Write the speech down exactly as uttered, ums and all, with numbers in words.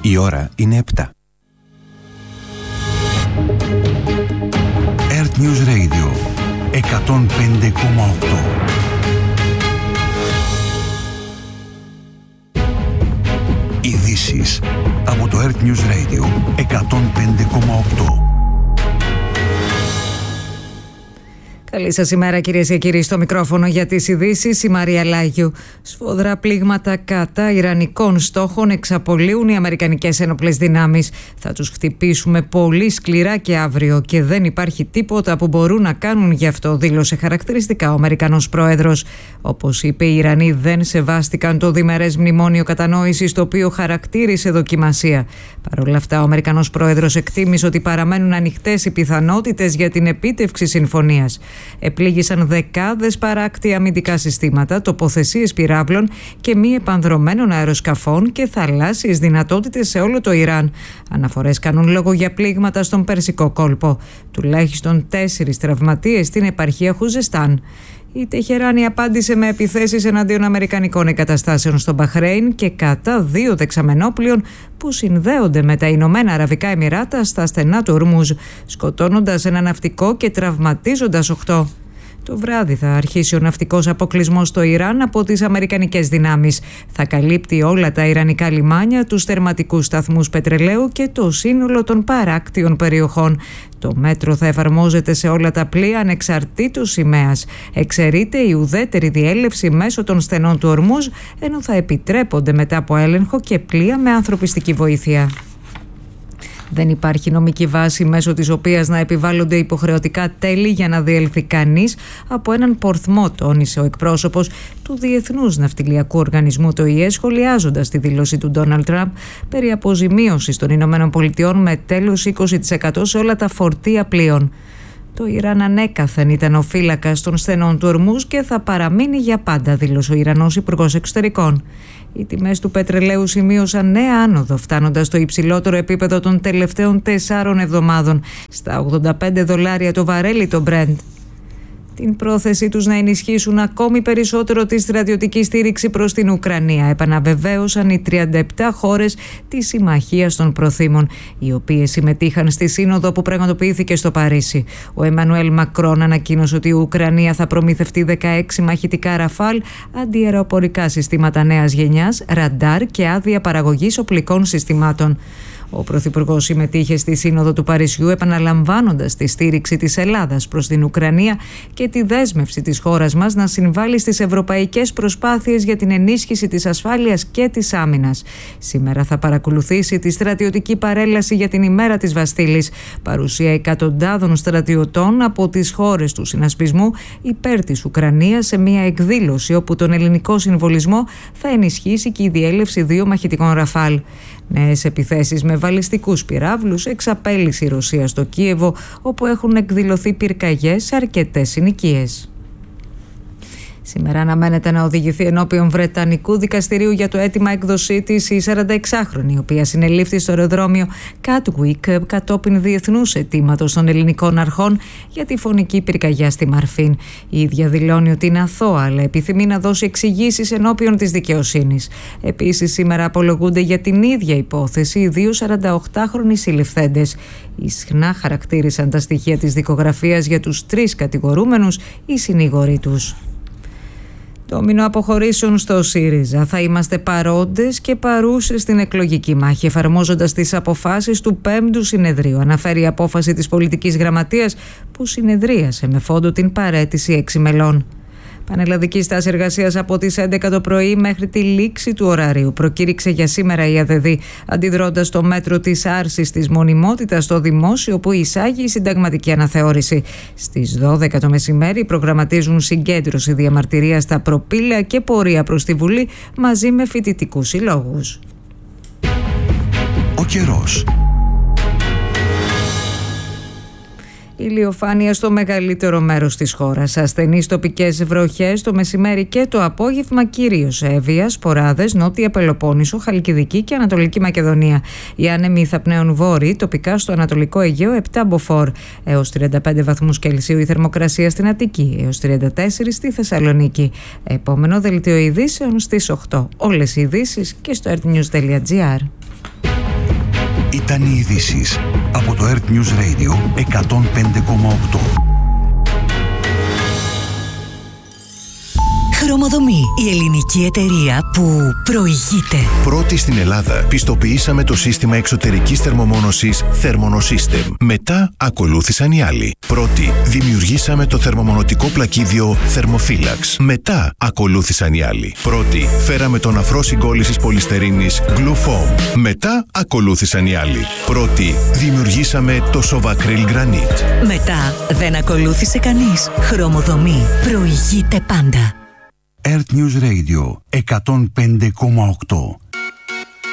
Η ώρα είναι επτά. Earth News Radio εκατόν πέντε κόμμα οκτώ. Ειδήσεις από το Earth News Radio εκατόν πέντε κόμμα οκτώ. Καλή σας ημέρα, κυρίες και κύριοι. Στο μικρόφωνο για τις ειδήσεις η Μαρία Λάγιου. Σφοδρά πλήγματα κατά ιρανικών στόχων εξαπολύουν οι αμερικανικές ένοπλες δυνάμεις. Θα τους χτυπήσουμε πολύ σκληρά και αύριο και δεν υπάρχει τίποτα που μπορούν να κάνουν γι' αυτό, δήλωσε χαρακτηριστικά ο Αμερικανός πρόεδρος. Όπως είπε, οι Ιρανοί δεν σεβάστηκαν το διμερές μνημόνιο κατανόησης, το οποίο χαρακτήρισε δοκιμασία. Παρ' όλα αυτά, ο Αμερικανός πρόεδρος εκτίμησε ότι παραμένουν ανοιχτές οι πιθανότητες για την επίτευξη συμφωνίας. Επλήγησαν δεκάδες παράκτια αμυντικά συστήματα, τοποθεσίες πυράβλων και μη επανδρωμένων αεροσκαφών και θαλάσσιες δυνατότητες σε όλο το Ιράν. Αναφορές κάνουν λόγο για πλήγματα στον Περσικό κόλπο. Τουλάχιστον τέσσερις τραυματίες στην επαρχία Χουζεστάν. Η Τεχεράνη απάντησε με επιθέσεις εναντίον αμερικανικών εγκαταστάσεων στο Μπαχρέιν και κατά δύο δεξαμενόπλων που συνδέονται με τα Ηνωμένα Αραβικά Εμιράτα στα στενά του Ορμούζ, σκοτώνοντας ένα ναυτικό και τραυματίζοντας οκτώ. Το βράδυ θα αρχίσει ο ναυτικός αποκλεισμός στο Ιράν από τις αμερικανικές δυνάμεις. Θα καλύπτει όλα τα ιρανικά λιμάνια, τους τερματικούς σταθμούς πετρελαίου και το σύνολο των παράκτιων περιοχών. Το μέτρο θα εφαρμόζεται σε όλα τα πλοία ανεξαρτήτως σημαίας. Εξαιρείται η ουδέτερη διέλευση μέσω των στενών του Ορμούζ, ενώ θα επιτρέπονται μετά από έλεγχο και πλοία με ανθρωπιστική βοήθεια. Δεν υπάρχει νομική βάση μέσω της οποίας να επιβάλλονται υποχρεωτικά τέλη για να διέλθει κανείς από έναν πορθμό, τόνισε ο εκπρόσωπος του Διεθνούς Ναυτιλιακού Οργανισμού, το ι ι, σχολιάζοντας τη δήλωση του Ντόναλντ Τραμπ περί αποζημίωσης των Ηνωμένων Πολιτειών με τέλος είκοσι τοις εκατό σε όλα τα φορτία πλοίων. Το Ιράν ανέκαθεν ήταν ο φύλακας των στενών του Ορμούζ και θα παραμείνει για πάντα, δήλωσε ο Ιρανός Υπουργός Εξωτερικών. Οι τιμές του πετρελαίου σημείωσαν νέα άνοδο, φτάνοντας στο υψηλότερο επίπεδο των τελευταίων τεσσάρων εβδομάδων, στα ογδόντα πέντε δολάρια το βαρέλι το Brent. Την πρόθεσή τους να ενισχύσουν ακόμη περισσότερο τη στρατιωτική στήριξη προς την Ουκρανία επαναβεβαίωσαν οι τριάντα επτά χώρες της Συμμαχίας των Προθήμων, οι οποίες συμμετείχαν στη σύνοδο που πραγματοποιήθηκε στο Παρίσι. Ο Εμμανουέλ Μακρόν ανακοίνωσε ότι η Ουκρανία θα προμηθευτεί δεκαέξι μαχητικά Ραφάλ, αντιαεροπορικά συστήματα νέας γενιάς, ραντάρ και άδεια παραγωγής οπλικών συστημάτων. Ο Πρωθυπουργός συμμετείχε στη Σύνοδο του Παρισιού, επαναλαμβάνοντας τη στήριξη της Ελλάδας προς την Ουκρανία και τη δέσμευση της χώρας μας να συμβάλλει στις ευρωπαϊκές προσπάθειες για την ενίσχυση της ασφάλειας και της άμυνας. Σήμερα θα παρακολουθήσει τη στρατιωτική παρέλαση για την ημέρα της Βαστίλης, παρουσία εκατοντάδων στρατιωτών από τις χώρες του συνασπισμού υπέρ της Ουκρανίας σε μια εκδήλωση όπου τον ελληνικό συμβολισμό θα ενισχύσει και η διέλευση δύο μαχητικών Ραφάλ. Νέες επιθέσεις με βαλιστικούς πυράβλους εξαπέλυσε η Ρωσία στο Κίεβο, όπου έχουν εκδηλωθεί πυρκαγιές σε αρκετές συνοικίες. Σήμερα αναμένεται να οδηγηθεί ενώπιον Βρετανικού δικαστηρίου για το αίτημα έκδοσή της η σαρανταεξάχρονη, η οποία συνελήφθη στο αεροδρόμιο Κάτουικ κατόπιν διεθνούς αιτήματος των ελληνικών αρχών για τη φωνική πυρκαγιά στη Μαρφίν. Η ίδια δηλώνει ότι είναι αθώα, αλλά επιθυμεί να δώσει εξηγήσεις ενώπιον της δικαιοσύνης. Επίσης, σήμερα απολογούνται για την ίδια υπόθεση οι δύο σαρανταοκτάχρονοι συλληφθέντες. Ισχνά χαρακτήρισαν τα στοιχεία της δικογραφίας για τους τρεις κατηγορούμενους οι συνήγοροι τους. Ντόμινο αποχωρήσεων στο ΣΥΡΙΖΑ. Θα είμαστε παρόντες και παρούσες στην εκλογική μάχη, εφαρμόζοντας τις αποφάσεις του πέμπτου συνεδρίου, αναφέρει η απόφαση της πολιτικής γραμματείας που συνεδρίασε με φόντο την παραίτηση έξι μελών. Πανελλαδική στάση εργασίας από τις έντεκα το πρωί μέχρι τη λήξη του ωραρίου προκήρυξε για σήμερα η ΑΔΔ, αντιδρώντας το μέτρο της άρσης της μονιμότητας στο δημόσιο που εισάγει η συνταγματική αναθεώρηση. Στις δώδεκα το μεσημέρι προγραμματίζουν συγκέντρωση διαμαρτυρίας στα προπήλαια και πορεία προς τη Βουλή μαζί με φοιτητικούς συλλόγους. Ο καιρός. Ηλιοφάνεια στο μεγαλύτερο μέρος της χώρας. Ασθενείς τοπικές βροχές το μεσημέρι και το απόγευμα, κυρίως Εύβοια, Σποράδες, Νότια Πελοπόννησο, Χαλκιδική και Ανατολική Μακεδονία. Οι άνεμοι θα πνέουν βόρειοι, τοπικά στο Ανατολικό Αιγαίο επτά μποφόρ. Έως τριάντα πέντε βαθμούς Κελσίου η θερμοκρασία στην Αττική, έως τριάντα τέσσερα στη Θεσσαλονίκη. Επόμενο δελτίο ειδήσεων στις οκτώ. Όλες οι ειδήσεις και στο earthnews τελεία gr. Ήταν οι ειδήσεις από το Earth News Radio εκατόν πέντε κόμμα οκτώ. Χρωμοδομή, η ελληνική εταιρεία που προηγείται. Πρώτη στην Ελλάδα πιστοποιήσαμε το σύστημα εξωτερικής θερμομόνωσης Thermonosystem. Μετά ακολούθησαν οι άλλοι. Πρώτη δημιουργήσαμε το θερμομονωτικό πλακίδιο Thermophilax. Μετά ακολούθησαν οι άλλοι. Πρώτη φέραμε τον αφρό συγκόλλησης πολυστερίνης Glufoam. Μετά ακολούθησαν οι άλλοι. Πρώτη δημιουργήσαμε το Sovacryl Granite. Μετά δεν ακολούθησε κανείς. Χρωμοδομή, προηγείται πάντα. Earth News Radio εκατόν πέντε κόμμα οκτώ.